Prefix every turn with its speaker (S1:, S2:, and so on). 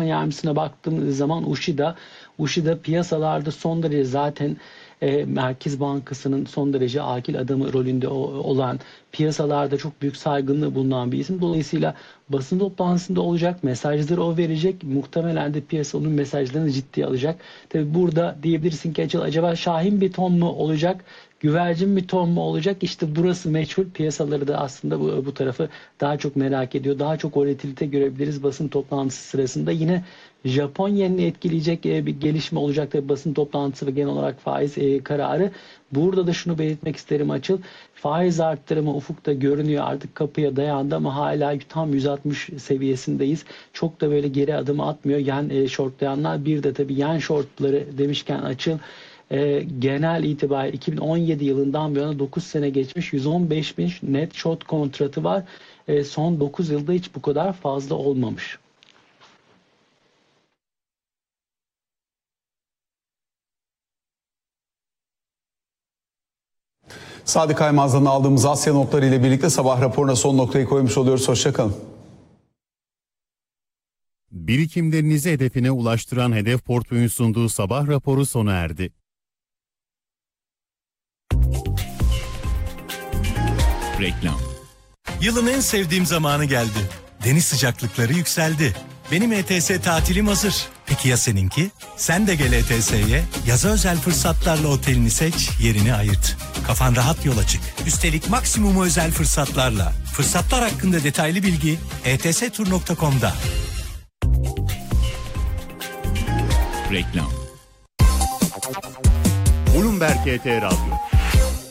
S1: yardımcısına baktığımız zaman Ushida piyasalarda son derece zaten Merkez Bankası'nın son derece akil adamı rolünde olan, piyasalarda çok büyük saygınlığı bulunan bir isim. Dolayısıyla basın toplantısında olacak, mesajları o verecek. Muhtemelen de piyasa onun mesajlarını ciddiye alacak. Tabi burada diyebilirsin ki acaba şahin bir ton mu olacak, güvercin bir ton mu olacak? İşte burası meçhul. Piyasaları da aslında bu tarafı daha çok merak ediyor. Daha çok volatilite görebiliriz basın toplantısı sırasında. Yine Japon yenini etkileyecek bir gelişme olacak tabii basın toplantısı ve genel olarak faiz kararı. Burada da şunu belirtmek isterim Açıl. Faiz arttırımı ufukta görünüyor, artık kapıya dayandı ama hala tam 160 seviyesindeyiz. Çok da böyle geri adım atmıyor yen shortlayanlar. Bir de tabii yen shortları demişken Açıl, genel itibariyle 2017 yılından bu yana 9 sene geçmiş, 115 bin net short kontratı var. Son 9 yılda hiç bu kadar fazla olmamış.
S2: Sadık Aymaz'dan aldığımız Asya notları ile birlikte sabah raporuna son noktayı koymuş oluyoruz. Hoşçakalın.
S3: Birikimlerinizi hedefine ulaştıran Hedef Portföy'ün sunduğu sabah raporu sona erdi.
S4: Reklam. Yılın en sevdiğim zamanı geldi. Deniz sıcaklıkları yükseldi. Benim ETS tatilim hazır. Peki ya seninki? Sen de gel ETS'ye. Yaza özel fırsatlarla otelini seç, yerini ayırt. Kafan rahat yola çık. Üstelik maksimumu özel fırsatlarla. Fırsatlar hakkında detaylı bilgi etstur.com'da.
S3: Reklam. Bloomberg ET Radyo.